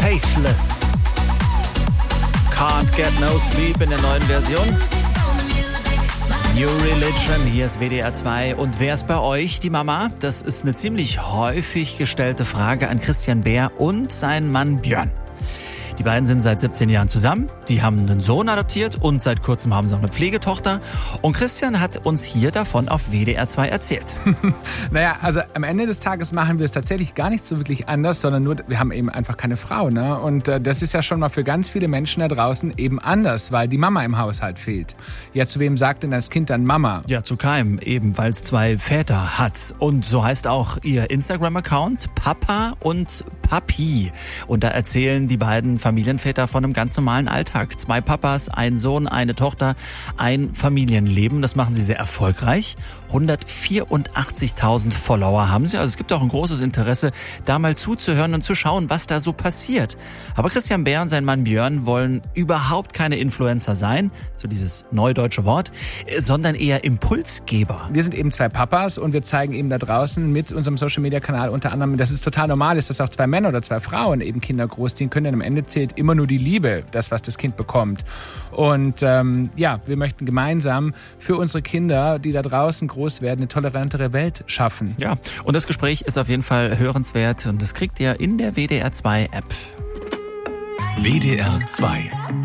Faithless. Can't Get No Sleep in der neuen Version. New Religion, hier ist WDR 2. Und wer ist bei euch die Mama? Das ist eine ziemlich häufig gestellte Frage an Christian Bär und seinen Mann Björn. Die beiden sind seit 17 Jahren zusammen, die haben einen Sohn adoptiert und seit kurzem haben sie auch eine Pflegetochter. Und Christian hat uns hier davon auf WDR 2 erzählt. Naja, also am Ende des Tages machen wir es tatsächlich gar nicht so wirklich anders, sondern nur, wir haben eben einfach keine Frau. Ne? Und das ist ja schon mal für ganz viele Menschen da draußen eben anders, weil die Mama im Haushalt fehlt. Ja, zu wem sagt denn das Kind dann Mama? Ja, zu keinem, eben weil es 2 Väter hat. Und so heißt auch ihr Instagram-Account Papa und Papi. Und da erzählen die beiden Familienväter von einem ganz normalen Alltag. 2 Papas, ein Sohn, eine Tochter, ein Familienleben. Das machen sie sehr erfolgreich. 184.000 Follower haben sie. Also es gibt auch ein großes Interesse, da mal zuzuhören und zu schauen, was da so passiert. Aber Christian Bär und sein Mann Björn wollen überhaupt keine Influencer sein, so dieses neudeutsche Wort, sondern eher Impulsgeber. Wir sind eben 2 Papas und wir zeigen eben da draußen mit unserem Social-Media-Kanal unter anderem, dass es total normal ist, dass auch 2 Männer oder 2 Frauen eben Kinder großziehen können. Denn am Ende zählt immer nur die Liebe, das, was das Kind bekommt. Und wir möchten gemeinsam für unsere Kinder, die da draußen groß werden, eine tolerantere Welt schaffen. Ja, und das Gespräch ist auf jeden Fall hörenswert und das kriegt ihr in der WDR 2 App. WDR 2